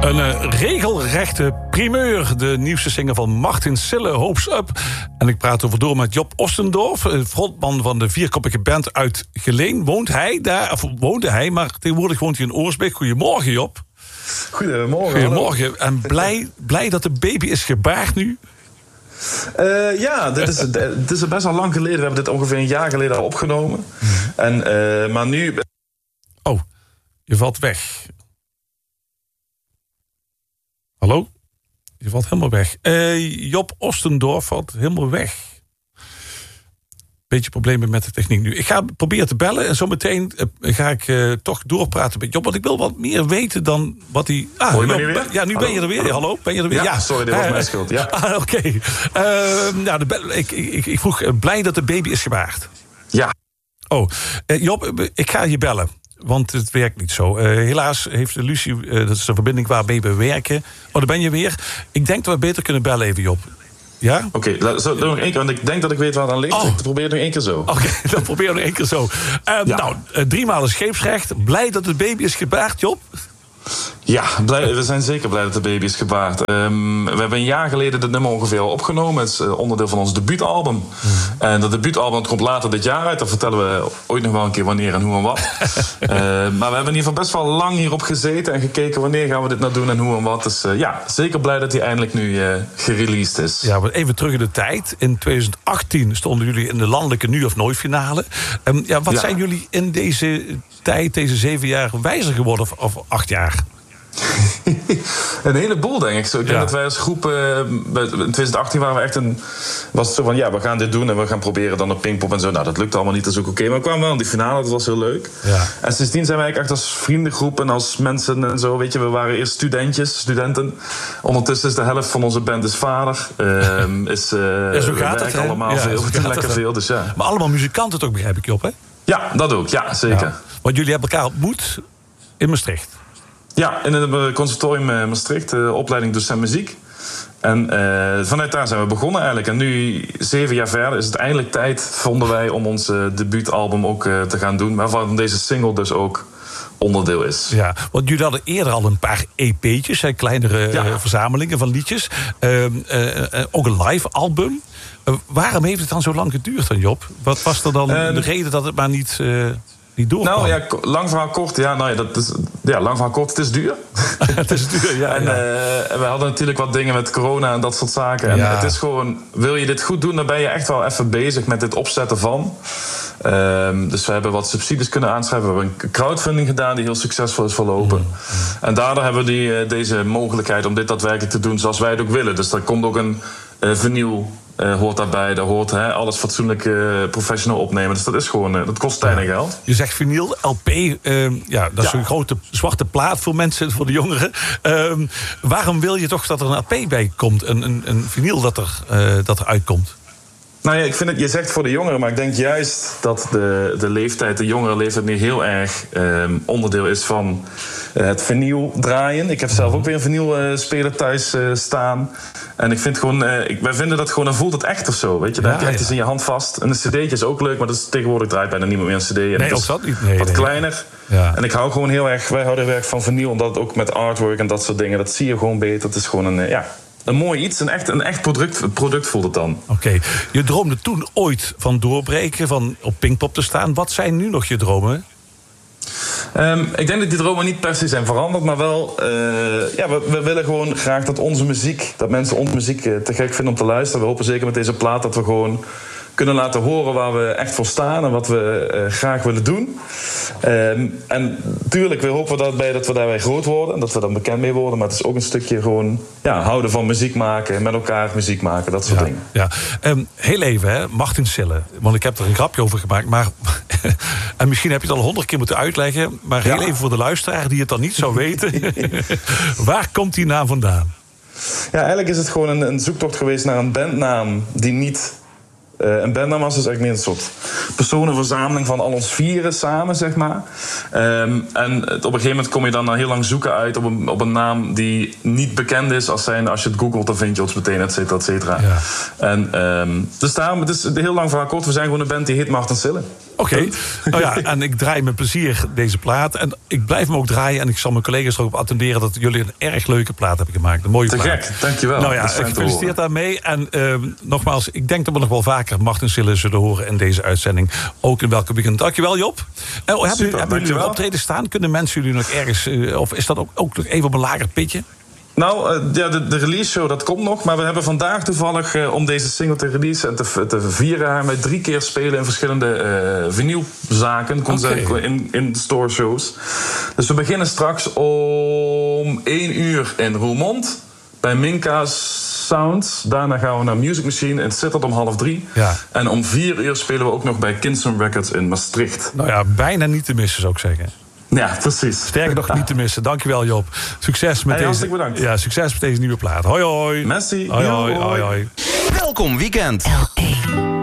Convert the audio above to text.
Een regelrechte primeur. De nieuwste single van Martin Sille, Hopes Up. En ik praat over door met Job Ostendorf, frontman van de vierkoppige band uit Geleen. Woonde hij, maar tegenwoordig woont hij in Oorsbeek. Goedemorgen, Job. Goedemorgen. Goedemorgen. En blij dat de baby is gebaard nu? Ja, dit is best al lang geleden. We hebben dit ongeveer een jaar geleden al opgenomen. Maar nu... Oh, je valt weg. Hallo? Je valt helemaal weg. Job Ostendorf valt helemaal weg. Beetje problemen met de techniek nu. Ik ga proberen te bellen en zometeen ga ik toch doorpraten met Job. Want ik wil wat meer weten dan wat hij... Hoor je me nu weer? Ja, nu Hallo? ben je er weer. Hallo, ben je er weer? Ja, sorry, dit was mijn schuld. Ja. Oké. Ik vroeg, blij dat de baby is gebaard. Ja. Oh, Job, ik ga je bellen. Want het werkt niet zo. Helaas heeft Lucie, dat is de verbinding waarmee we werken. Oh, daar ben je weer. Ik denk dat we beter kunnen bellen even, Job. Ja? Oké, nog één keer, want ik denk dat ik weet waar het aan ligt. Ik probeer het nog één keer zo. Oké, dan proberen we nog één keer zo. Ja. Nou, 3 maal scheepsrecht. Blij dat de baby is gebaard, Job? Ja, we zijn zeker blij dat de baby is gebaard. We hebben een jaar geleden dit nummer ongeveer al opgenomen. Het is onderdeel van ons debuutalbum. En dat debuutalbum komt later dit jaar uit. Daar vertellen we ooit nog wel een keer wanneer en hoe en wat. Maar we hebben in ieder geval best wel lang hierop gezeten en gekeken wanneer gaan we dit nou doen en hoe en wat. Dus ja, zeker blij dat hij eindelijk nu gereleased is. Ja, maar even terug in de tijd. In 2018 stonden jullie in de landelijke nu of nooit finale. Wat zijn jullie in deze tijd, deze 7 jaar, wijzer geworden of 8 jaar? Een heleboel, denk ik. Ik denk dat wij als groep... in 2018 waren we echt was het zo van, ja, we gaan dit doen en we gaan proberen dan op Pinkpop en zo. Nou, dat lukte allemaal niet, dat is ook oké. Maar we kwamen wel in die finale, dat was heel leuk. Ja. En sindsdien zijn wij echt als vriendengroep en als mensen en zo. Weet je, we waren eerst studenten. Ondertussen is de helft van onze band is vader. Zo gaat het, allemaal veel. Lekker veel, dus ja. Maar allemaal muzikanten toch, begrijp ik, Job, hè? Ja, dat ook. Ja, zeker. Ja. Want jullie hebben elkaar ontmoet in Maastricht. Ja, in het conservatorium Maastricht, opleiding docent muziek. En vanuit daar zijn we begonnen eigenlijk. En nu, 7 jaar verder, is het eindelijk tijd, vonden wij, om ons debuutalbum ook te gaan doen. Waarvan deze single dus ook onderdeel is. Ja, want jullie hadden eerder al een paar EP'tjes, kleinere verzamelingen van liedjes. Ook een live album. Waarom heeft het dan zo lang geduurd dan, Job? Wat was er dan de reden dat het maar niet doorkwam? Nou ja, lang verhaal kort. Lang verhaal kort, het is duur. Het is duur, ja. En we hadden natuurlijk wat dingen met corona en dat soort zaken. En het is gewoon, wil je dit goed doen, dan ben je echt wel even bezig met dit opzetten van. Dus we hebben wat subsidies kunnen aanschrijven. We hebben een crowdfunding gedaan die heel succesvol is verlopen. En daardoor hebben we deze mogelijkheid om dit daadwerkelijk te doen zoals wij het ook willen. Dus daar komt ook een vinyl hoort daarbij. Daar hoort alles fatsoenlijk professional opnemen. Dus dat is gewoon, dat kost tijd en geld. Je zegt vinyl, LP, dat is een grote zwarte plaat voor mensen, voor de jongeren. Waarom wil je toch dat er een LP bij komt? Een vinyl dat er uitkomt? Nou ja, ik vind het, je zegt voor de jongeren, maar ik denk juist dat de jongere leeftijd nu heel erg onderdeel is van het vinyl draaien. Ik heb zelf ook weer een vinylspeler thuis staan. En ik vind gewoon, wij vinden dat gewoon, dan voelt het echt of zo. Weet je, dan heb je echt iets in je hand vast. En een cd'tje is ook leuk, maar tegenwoordig draait bijna niemand meer een cd. En nee, ook dat niet. Wat kleiner. Ja. En ik hou gewoon heel erg, wij houden heel erg van vinyl, omdat het ook met artwork en dat soort dingen, dat zie je gewoon beter. Het is gewoon een mooi iets, een echt product voelt het dan. Oké. Je droomde toen ooit van doorbreken, van op Pinkpop te staan. Wat zijn nu nog je dromen? Ik denk dat die dromen niet per se zijn veranderd, maar wel, we willen gewoon graag dat mensen onze muziek te gek vinden om te luisteren. We hopen zeker met deze plaat dat we gewoon kunnen laten horen waar we echt voor staan en wat we graag willen doen. En tuurlijk, we hopen dat we daarbij groot worden en dat we dan bekend mee worden. Maar het is ook een stukje gewoon houden van muziek maken, met elkaar muziek maken, dat soort dingen. Ja. Heel even, hè, Martin Sille. Want ik heb er een grapje over gemaakt. Maar en misschien heb je het al 100 keer moeten uitleggen. Maar heel even voor de luisteraar die het dan niet zou weten. Waar komt die naam vandaan? Ja, eigenlijk is het gewoon een zoektocht geweest naar een bandnaam die niet... een bandnaam was dus eigenlijk meer een soort personenverzameling van al ons vieren samen, zeg maar. En op een gegeven moment kom je dan na heel lang zoeken uit op een naam die niet bekend is. Als je het googelt, dan vind je ons meteen, et cetera, et cetera. Ja. En dus daarom, het is heel lang verhaal kort. We zijn gewoon een band die heet Martin Sille. Oké. Nou ja, en ik draai met plezier deze plaat. En ik blijf hem ook draaien. En ik zal mijn collega's erop attenderen dat jullie een erg leuke plaat hebben gemaakt. Een mooie plaat. Te gek, dankjewel. Nou ja, gefeliciteerd daarmee. En nogmaals, ik denk dat we nog wel vaker Martin Sille zullen horen in deze uitzending. Ook in welke weekend. Dankjewel, Job. Hebben jullie een optreden staan? Kunnen mensen jullie nog ergens... of is dat ook nog even op een lager pitje? Nou, de release show, dat komt nog. Maar we hebben vandaag toevallig, om deze single te releasen en te vieren... gaan we 3 keer spelen in verschillende vinylzaken, in store shows. Dus we beginnen straks om 1 uur in Roermond, bij Minka's Sounds. Daarna gaan we naar Music Machine in Sittard om 2:30. Ja. En om 4 uur spelen we ook nog bij Kinston Records in Maastricht. Nou ja, bijna niet te missen, zou ik zeggen. Ja, precies. Sterker nog niet te missen. Dankjewel, Job. Succes met deze. Bedankt. Ja, succes met deze nieuwe plaat. Hoi, hoi. Merci. Hoi, hoi, hoi, hoi. Welkom weekend. L.A.